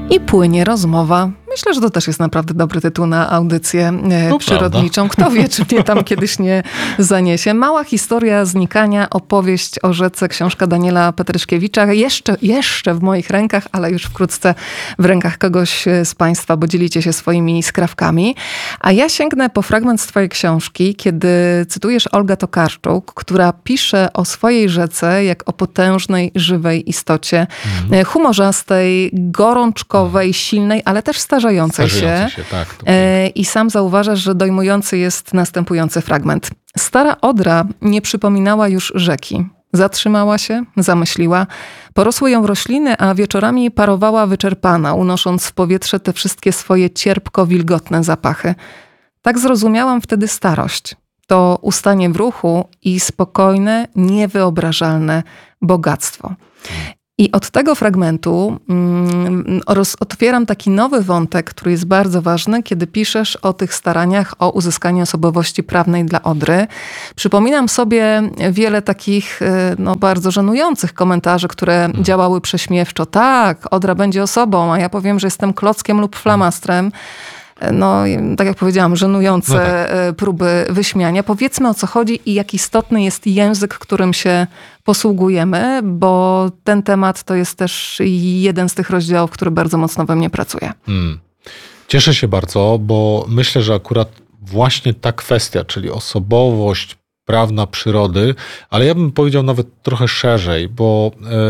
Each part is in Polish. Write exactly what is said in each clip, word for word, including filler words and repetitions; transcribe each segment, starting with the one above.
I płynie rozmowa. Myślę, że to też jest naprawdę dobry tytuł na audycję e, przyrodniczą. Kto wie, czy mnie tam kiedyś nie zaniesie. Mała historia znikania, opowieść o rzece, książka Daniela Petryszkiewicza. Jeszcze, jeszcze w moich rękach, ale już wkrótce w rękach kogoś z Państwa, bo dzielicie się swoimi skrawkami. A ja sięgnę po fragment z twojej książki, kiedy cytujesz Olgę Tokarczuk, która pisze o swojej rzece jak o potężnej, żywej istocie. Mhm. Humorzastej, gorączkowej, silnej, ale też starzającej. Starzejącej się, się tak, I sam zauważasz, że dojmujący jest następujący fragment. Stara Odra nie przypominała już rzeki. Zatrzymała się, zamyśliła. Porosły ją rośliny, a wieczorami parowała wyczerpana, unosząc w powietrze te wszystkie swoje cierpko-wilgotne zapachy. Tak zrozumiałam wtedy starość. To ustanie w ruchu i spokojne, niewyobrażalne bogactwo. I od tego fragmentu mm, roz, otwieram taki nowy wątek, który jest bardzo ważny, kiedy piszesz o tych staraniach o uzyskanie osobowości prawnej dla Odry. Przypominam sobie wiele takich no, bardzo żenujących komentarzy, które hmm. działały prześmiewczo. Tak, Odra będzie osobą, a ja powiem, że jestem klockiem lub flamastrem. No, tak jak powiedziałam, żenujące no tak. próby wyśmiania. Powiedzmy, o co chodzi i jak istotny jest język, którym się posługujemy, bo ten temat to jest też jeden z tych rozdziałów, który bardzo mocno we mnie pracuje. Hmm. Cieszę się bardzo, bo myślę, że akurat właśnie ta kwestia, czyli osobowość prawna przyrody, ale ja bym powiedział nawet trochę szerzej, bo,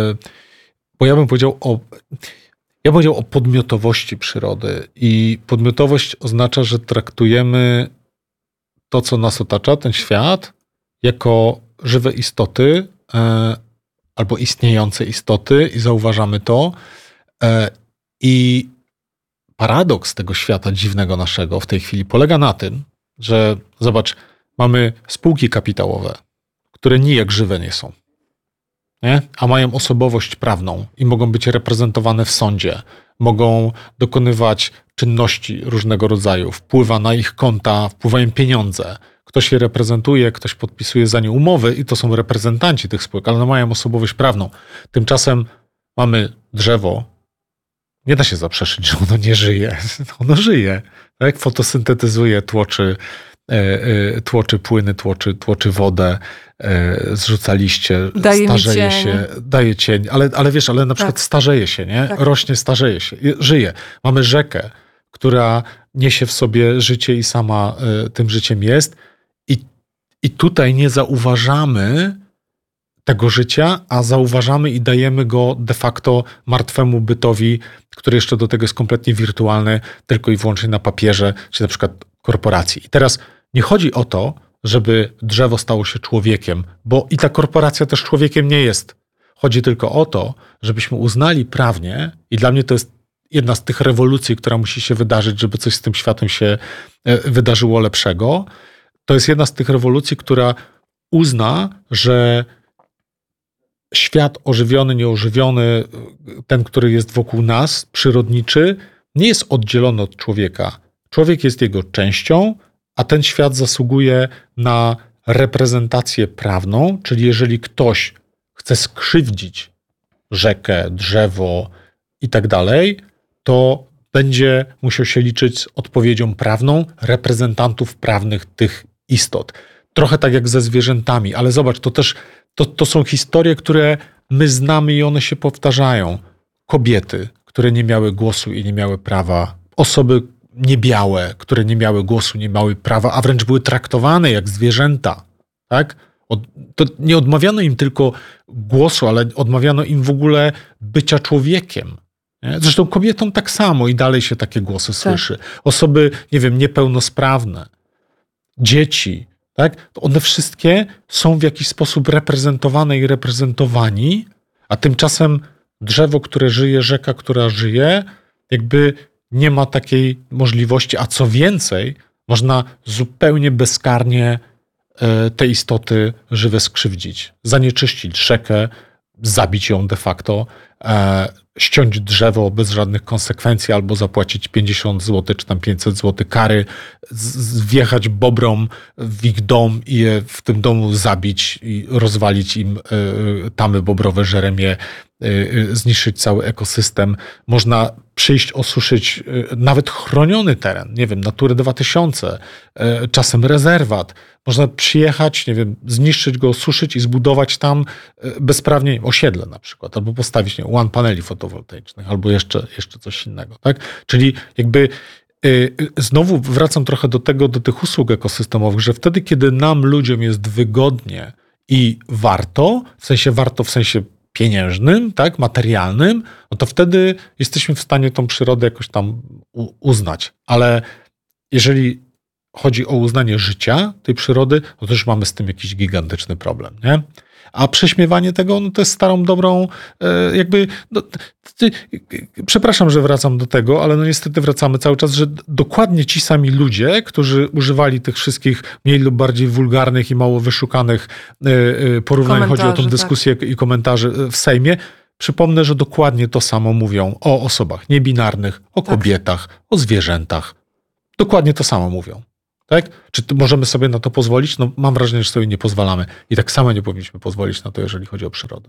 bo ja bym powiedział o... Ja powiedział o podmiotowości przyrody i podmiotowość oznacza, że traktujemy to, co nas otacza, ten świat, jako żywe istoty e, albo istniejące istoty i zauważamy to. E, I paradoks tego świata dziwnego naszego w tej chwili polega na tym, że zobacz, mamy spółki kapitałowe, które nijak żywe nie są. Nie? A mają osobowość prawną i mogą być reprezentowane w sądzie, mogą dokonywać czynności różnego rodzaju, wpływa na ich konta, wpływają pieniądze. Ktoś je reprezentuje, ktoś podpisuje za nie umowy i to są reprezentanci tych spółek, ale one mają osobowość prawną. Tymczasem mamy drzewo, nie da się zaprzeczać, że ono nie żyje. Ono żyje. Tak? Fotosyntetyzuje, tłoczy, tłoczy płyny, tłoczy, tłoczy wodę, zrzuca liście, daje starzeje się, daje cień, ale, ale wiesz, ale na przykład tak. starzeje się, nie? Tak. Rośnie, starzeje się, żyje. Mamy rzekę, która niesie w sobie życie i sama y, tym życiem jest i, i tutaj nie zauważamy tego życia, a zauważamy i dajemy go de facto martwemu bytowi, który jeszcze do tego jest kompletnie wirtualny, tylko i wyłącznie na papierze, czy na przykład korporacji. I teraz nie chodzi o to, żeby drzewo stało się człowiekiem, bo i ta korporacja też człowiekiem nie jest. Chodzi tylko o to, żebyśmy uznali prawnie, i dla mnie to jest jedna z tych rewolucji, która musi się wydarzyć, żeby coś z tym światem się wydarzyło lepszego. To jest jedna z tych rewolucji, która uzna, że świat ożywiony, nieożywiony, ten, który jest wokół nas, przyrodniczy, nie jest oddzielony od człowieka. Człowiek jest jego częścią, a ten świat zasługuje na reprezentację prawną, czyli jeżeli ktoś chce skrzywdzić rzekę, drzewo i tak dalej, to będzie musiał się liczyć z odpowiedzią prawną reprezentantów prawnych tych istot. Trochę tak jak ze zwierzętami, ale zobacz, to też to, to są historie, które my znamy i one się powtarzają. Kobiety, które nie miały głosu i nie miały prawa, osoby niebiałe, które nie miały głosu, nie miały prawa, a wręcz były traktowane jak zwierzęta. Tak? Od, to nie odmawiano im tylko głosu, ale odmawiano im w ogóle bycia człowiekiem. Nie? Zresztą kobietom tak samo i dalej się takie głosy tak. słyszy. Osoby, nie wiem, niepełnosprawne, dzieci, tak? One wszystkie są w jakiś sposób reprezentowane i reprezentowani, a tymczasem drzewo, które żyje, rzeka, która żyje, jakby nie ma takiej możliwości, a co więcej, można zupełnie bezkarnie te istoty żywe skrzywdzić, zanieczyścić rzekę, zabić ją de facto, ściąć drzewo bez żadnych konsekwencji albo zapłacić pięćdziesiąt złotych czy tam pięćset złotych kary, wjechać bobrom w ich dom i je w tym domu zabić i rozwalić im tamy bobrowe, żeremie zniszczyć cały ekosystem, można przyjść, osuszyć nawet chroniony teren, nie wiem, Natury dwa tysiące, czasem rezerwat. Można przyjechać, nie wiem, zniszczyć go, osuszyć i zbudować tam bezprawnie osiedle na przykład, albo postawić, nie wiem, one paneli fotowoltaicznych, albo jeszcze, jeszcze coś innego, tak? Czyli jakby znowu wracam trochę do tego, do tych usług ekosystemowych, że wtedy, kiedy nam, ludziom jest wygodnie i warto, w sensie warto w sensie pieniężnym, tak, materialnym, no to wtedy jesteśmy w stanie tą przyrodę jakoś tam uznać. Ale jeżeli chodzi o uznanie życia tej przyrody, no to już mamy z tym jakiś gigantyczny problem, nie? A prześmiewanie tego, no to jest starą, dobrą, jakby, no, przepraszam, że wracam do tego, ale no niestety wracamy cały czas, że dokładnie ci sami ludzie, którzy używali tych wszystkich mniej lub bardziej wulgarnych i mało wyszukanych porównań, chodzi o tą dyskusję tak. i komentarzy w Sejmie, przypomnę, że dokładnie to samo mówią o osobach niebinarnych, o tak. kobietach, o zwierzętach. Dokładnie to samo mówią. Tak? Czy możemy sobie na to pozwolić? No, mam wrażenie, że sobie nie pozwalamy. I tak samo nie powinniśmy pozwolić na to, jeżeli chodzi o przyrodę.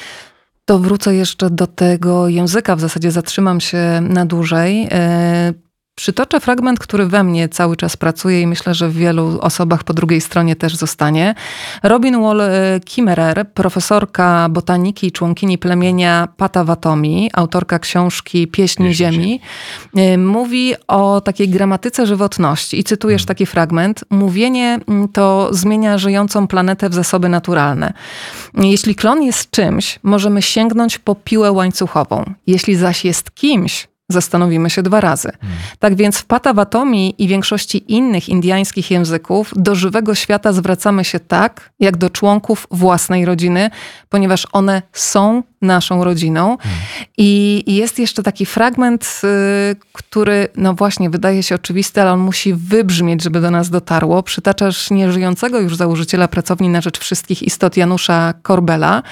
To wrócę jeszcze do tego języka. W zasadzie zatrzymam się na dłużej. Przytoczę fragment, który we mnie cały czas pracuje i myślę, że w wielu osobach po drugiej stronie też zostanie. Robin Wall Kimmerer, profesorka botaniki i członkini plemienia Potawatomi, autorka książki Pieśni Pieśni Ziemi, Ziemi, mówi o takiej gramatyce żywotności. I cytujesz hmm. taki fragment. Mówienie to zmienia żyjącą planetę w zasoby naturalne. Jeśli klon jest czymś, możemy sięgnąć po piłę łańcuchową. Jeśli zaś jest kimś, zastanowimy się dwa razy. Hmm. Tak więc w Potawatomi i większości innych indyjskich języków do żywego świata zwracamy się tak, jak do członków własnej rodziny, ponieważ one są naszą rodziną. Hmm. I jest jeszcze taki fragment, który no właśnie wydaje się oczywisty, ale on musi wybrzmieć, żeby do nas dotarło. Przytaczasz nieżyjącego już założyciela Pracowni na Rzecz Wszystkich Istot Janusza Korbela,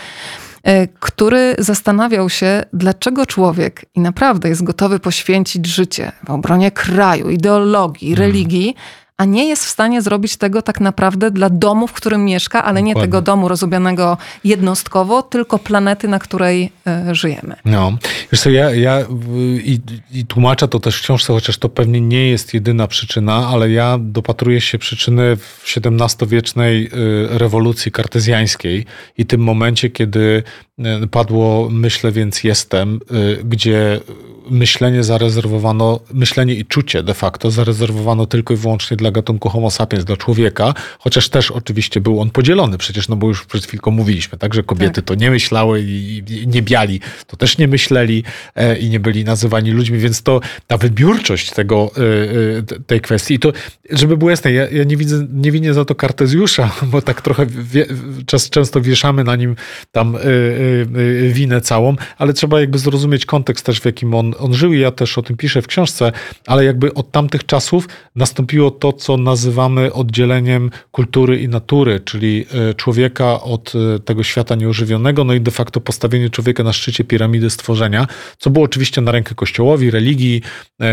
który zastanawiał się, dlaczego człowiek i naprawdę jest gotowy poświęcić życie w obronie kraju, ideologii, hmm. religii, a nie jest w stanie zrobić tego tak naprawdę dla domu, w którym mieszka, ale nie Dokładnie. tego domu rozumianego jednostkowo, tylko planety, na której y, żyjemy. No, wiesz co, ja, ja i, i tłumaczę to też w książce, chociaż to pewnie nie jest jedyna przyczyna, ale ja dopatruję się przyczyny w siedemnastowiecznej y, rewolucji kartezjańskiej i tym momencie, kiedy y, padło myślę, więc jestem, y, gdzie myślenie zarezerwowano, myślenie i czucie de facto zarezerwowano tylko i wyłącznie dla gatunku Homo sapiens, dla człowieka, chociaż też oczywiście był on podzielony, przecież no bo już przed chwilką mówiliśmy, tak, że kobiety tak. to nie myślały i, i nie biali, to też nie myśleli e, i nie byli nazywani ludźmi, więc to ta wybiórczość tego, e, tej kwestii, to żeby było jasne, ja, ja nie widzę, nie winię za to Kartezjusza, bo tak trochę wie, czas, często wieszamy na nim tam e, e, winę całą, ale trzeba jakby zrozumieć kontekst też, w jakim on, on żył i ja też o tym piszę w książce, ale jakby od tamtych czasów nastąpiło to, co nazywamy oddzieleniem kultury i natury, czyli człowieka od tego świata nieożywionego, no i de facto postawienie człowieka na szczycie piramidy stworzenia, co było oczywiście na rękę Kościołowi, religii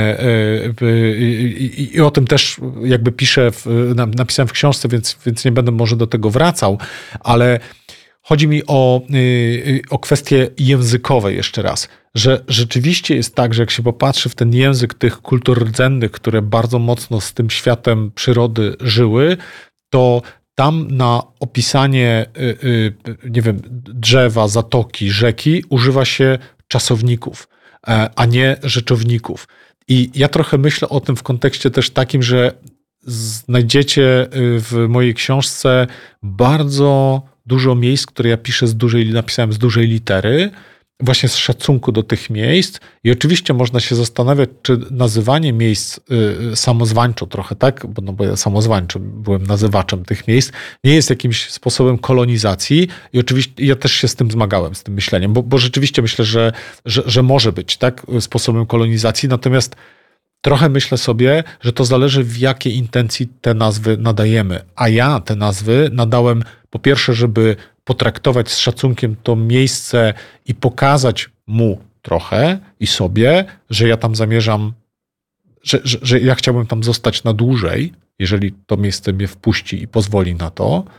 i o tym też jakby piszę, napisałem w książce, więc, więc nie będę może do tego wracał, ale chodzi mi o, o kwestie językowe jeszcze raz, że rzeczywiście jest tak, że jak się popatrzy w ten język tych kultur rdzennych, które bardzo mocno z tym światem przyrody żyły, to tam na opisanie, nie wiem, drzewa, zatoki, rzeki używa się czasowników, a nie rzeczowników. I ja trochę myślę o tym w kontekście też takim, że znajdziecie w mojej książce bardzo dużo miejsc, które ja piszę z dużej, napisałem z dużej litery, właśnie z szacunku do tych miejsc. I oczywiście można się zastanawiać, czy nazywanie miejsc y, samozwańczo trochę, tak? Bo, no bo ja samozwańczo byłem nazywaczem tych miejsc, nie jest jakimś sposobem kolonizacji. I oczywiście ja też się z tym zmagałem, z tym myśleniem, bo, bo rzeczywiście myślę, że, że, że może być tak sposobem kolonizacji, natomiast trochę myślę sobie, że to zależy, w jakiej intencji te nazwy nadajemy. A ja te nazwy nadałem po pierwsze, żeby potraktować z szacunkiem to miejsce i pokazać mu trochę i sobie, że ja tam zamierzam, że, że, że ja chciałbym tam zostać na dłużej, jeżeli to miejsce mnie wpuści i pozwoli na to.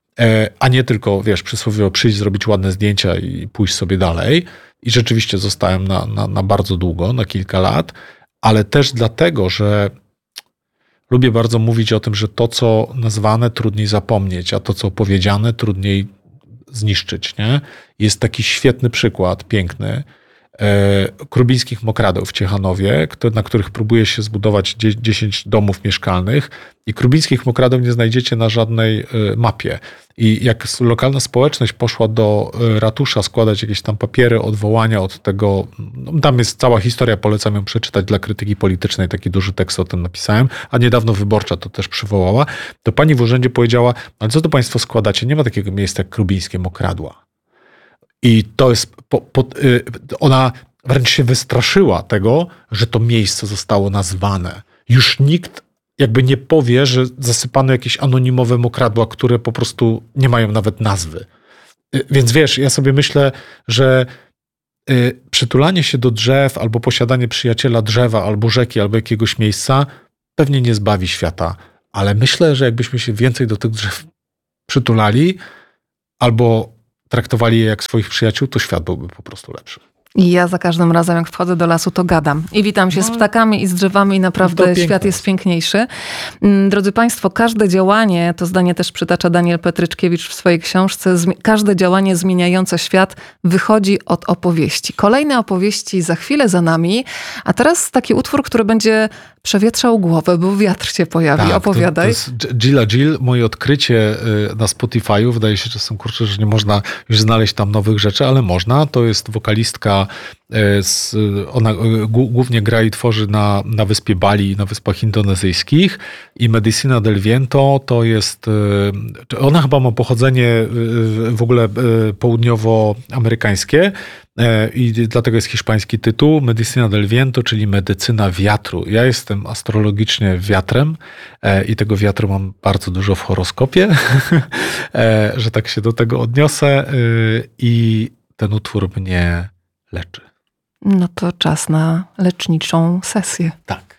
a nie tylko, wiesz, przysłowiowo przyjść, zrobić ładne zdjęcia i pójść sobie dalej. I rzeczywiście zostałem na, na, na bardzo długo, na kilka lat, ale też dlatego, że lubię bardzo mówić o tym, że to, co nazwane, trudniej zapomnieć, a to, co powiedziane, trudniej zniszczyć. Nie? Jest taki świetny przykład, piękny, krubińskich mokradów w Ciechanowie, na których próbuje się zbudować dziesięć domów mieszkalnych i krubińskich mokradów nie znajdziecie na żadnej mapie. I jak lokalna społeczność poszła do ratusza składać jakieś tam papiery, odwołania od tego, no tam jest cała historia, polecam ją przeczytać dla krytyki politycznej, taki duży tekst o tym napisałem, a niedawno Wyborcza to też przywołała, to pani w urzędzie powiedziała, ale co to państwo składacie? Nie ma takiego miejsca jak krubińskie mokradła. I to jest, po, po, ona wręcz się wystraszyła tego, że to miejsce zostało nazwane. Już nikt jakby nie powie, że zasypano jakieś anonimowe mokradła, które po prostu nie mają nawet nazwy. Więc wiesz, ja sobie myślę, że przytulanie się do drzew albo posiadanie przyjaciela drzewa albo rzeki albo jakiegoś miejsca pewnie nie zbawi świata, ale myślę, że jakbyśmy się więcej do tych drzew przytulali albo traktowali je jak swoich przyjaciół, to świat byłby po prostu lepszy. I ja za każdym razem, jak wchodzę do lasu, to gadam. I witam się no, z ptakami i z drzewami i naprawdę świat jest piękniejszy. Drodzy Państwo, każde działanie, to zdanie też przytacza Daniel Petryczkiewicz w swojej książce, każde działanie zmieniające świat wychodzi od opowieści. Kolejne opowieści za chwilę za nami, a teraz taki utwór, który będzie przewietrzał głowę, bo wiatr się pojawi. Tak, opowiadaj. To, to jest Gilla Jill, moje odkrycie na Spotify'u. Wydaje się czasem, kurczę, że nie można już znaleźć tam nowych rzeczy, ale można. To jest wokalistka, z, ona głównie gra i tworzy na, na wyspie Bali, na wyspach indonezyjskich i Medicina del Viento to jest, ona chyba ma pochodzenie w ogóle południowoamerykańskie i dlatego jest hiszpański tytuł Medicina del Viento, czyli medycyna wiatru. Ja jestem astrologicznie wiatrem i tego wiatru mam bardzo dużo w horoskopie, że tak się do tego odniosę i ten utwór mnie leczy. No to czas na leczniczą sesję. Tak.